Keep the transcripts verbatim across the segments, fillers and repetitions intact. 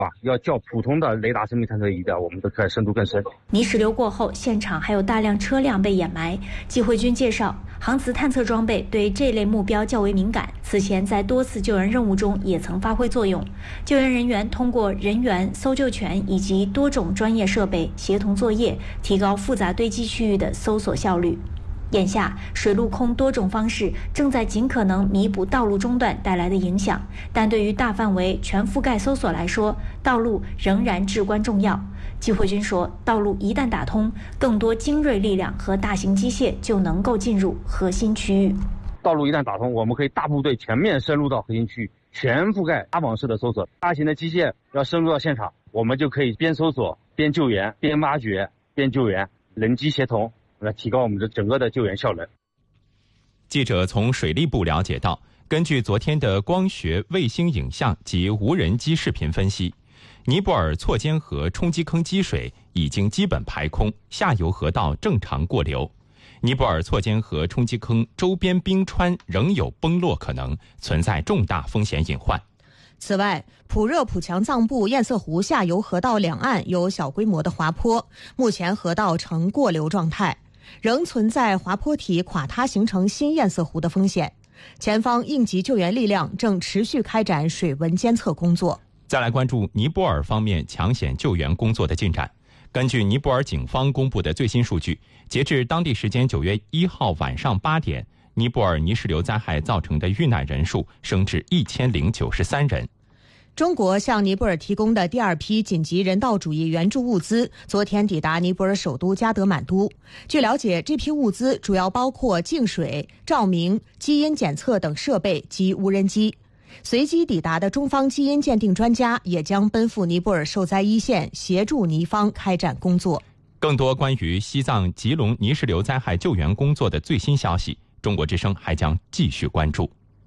啊，要较普通的雷达生命探测仪的，我们的可深度更深。 泥石流过后，现场还有大量车辆被掩埋。季慧军介绍，航磁探测装备对这类目标较为敏感，此前在多次救援任务中也曾发挥作用。救援人员通过人员、搜救犬以及多种专业设备协同作业，提高复杂堆积区域的搜索效率。眼下，水陆空多种方式正在尽可能弥补道路中断带来的影响，但对于大范围全覆盖搜索来说，道路仍然至关重要。季慧军说，道路一旦打通，更多精锐力量和大型机械就能够进入核心区域。 道路一旦打通，我们可以大部队全面深入到核心区域，全覆盖拉网式的搜索。大型的机械要深入到现场，我们就可以边搜索边救援，边挖掘边救援，人机协同，来提高我们的整个的救援效能。 记者从水利部了解到，根据昨天的光学卫星影像及无人机视频分析，尼泊尔错尖河冲积坑积水已经基本排空，下游河道正常过流。尼泊尔错尖河冲积坑周边冰川仍有崩落可能，存在重大风险隐患。 此外，普热普强藏布堰塞湖下游河道两岸有小规模的滑坡，目前河道呈过流状态，仍存在滑坡体垮塌形成新堰塞湖的风险。前方应急救援力量正持续开展水文监测工作。 再来关注尼泊尔方面抢险救援工作的进展。根据尼泊尔警方公布的最新数据，截至当地时间九月一号晚上八点，尼泊尔泥石流灾害造成的遇难人数升至一千零九十三人。 中国向尼泊尔提供的第二批紧急人道主义援助物资昨天抵达尼泊尔首都加德满都。据了解，这批物资主要包括净水、照明、基因检测等设备及无人机。随机抵达的中方基因鉴定专家也将奔赴尼泊尔受灾一线，协助尼方开展工作。 更多关于西藏吉隆泥石流灾害救援工作的最新消息，中国之声还将继续关注。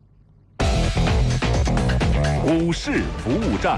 股市服务站，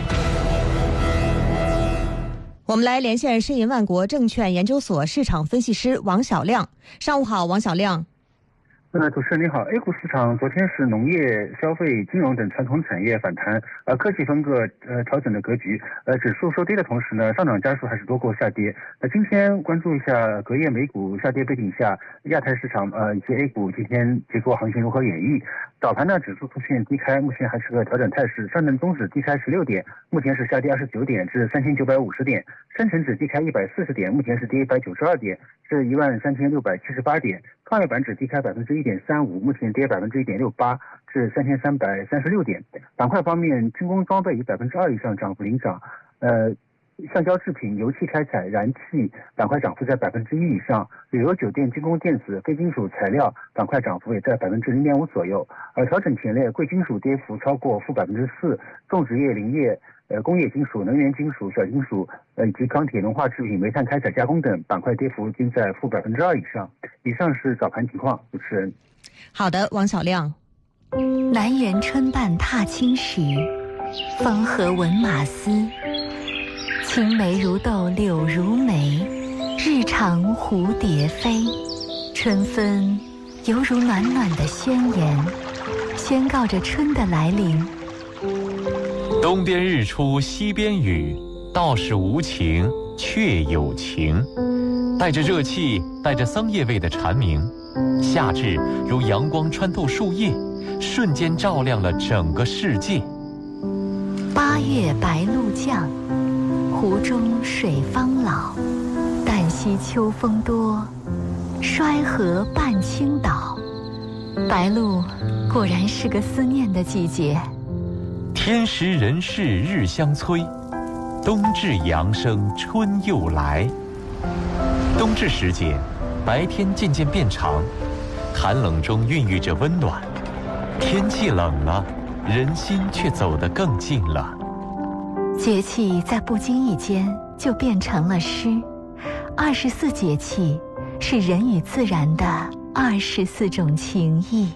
我们来连线申银万国证券研究所市场分析师王小亮。上午好，王小亮。 呃，主持人你好。A 股市场昨天是农业、消费、金融等传统产业反弹，呃，科技分个呃调整的格局。呃，指数收跌的同时呢，上涨家数还是多过下跌。那今天关注一下隔夜美股下跌背景下，亚太市场呃以及 A 股今天结构行情如何演绎？早盘呢，指数出现低开，目前还是个调整态势。上证综指低开十六点，目前是下跌二十九点，至三千九百五十点；深成指低开一百四十点，目前是跌一百九十二点，至一万三千六百七十八点。创业板指低开百分之一点三五，目前跌百分之一点六八，至三千三百三十六点。板块方面，军工装备以百分之二以上涨幅领涨，呃，橡胶制品、油气开采、燃气板块涨幅在百分之一以上，旅游酒店、军工电子、非金属材料板块涨幅也在百分之零点五左右。而调整前列，贵金属跌幅超过负百分之四，种植业、林业。呃，工业金属、能源金属、小金属，呃，以及钢铁、农化制品、煤炭开采加工等板块跌幅均在负百分之二以上。以上是早盘情况，主持人。 好的，王小亮。 南园春半踏青时，风和闻马嘶。青梅如豆，柳如眉，日长蝴蝶飞。春分犹如暖暖的宣言，宣告着春的来临。 东边日出西边雨，道是无情却有情。带着热气带着桑叶味的蝉鸣，夏至如阳光穿透树叶，瞬间照亮了整个世界。 八月白露降，湖中水方老。旦夕秋风多，衰河半倾倒。白露果然是个思念的季节。 天时人事日相催，冬至阳生春又来。冬至时节，白天渐渐变长，寒冷中孕育着温暖。天气冷了，人心却走得更近了。 节气在不经意间就变成了诗。二十四节气是人与自然的二十四种情谊。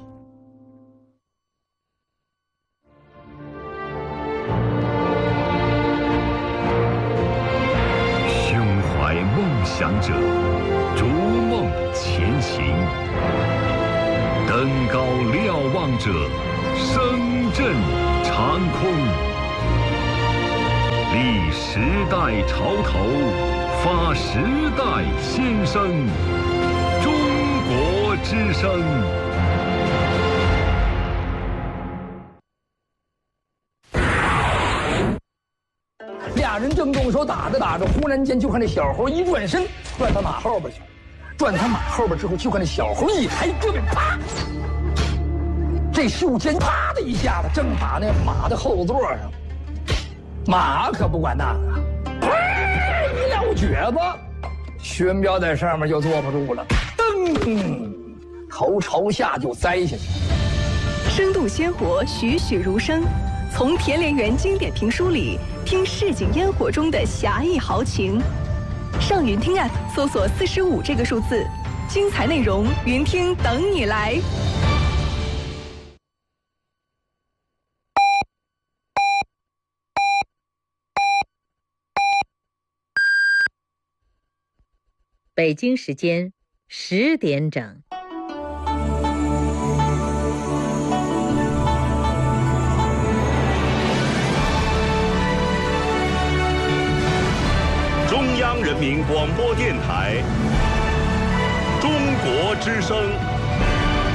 梦想者逐梦前行，登高瞭望者声震长空。 时代潮头，发时代新声。中国之声。 俩人正动手打着打着，忽然间就看那小猴一转身，转他马后边去。转他马后边之后，就看那小猴一抬胳膊，啪！这袖尖啪的一下子，正打那马的后座上。马可不管那个，一撂蹶子，薛彪在上面就坐不住了，噔，头朝下就栽下去。 生动鲜活，栩栩如生。从田连元经典评书里听市井烟火中的侠义豪情。上云听 App 搜索四十五这个数字，精彩内容云听等你来。 北京时间十点整。 中央人民广播电台，中国之声。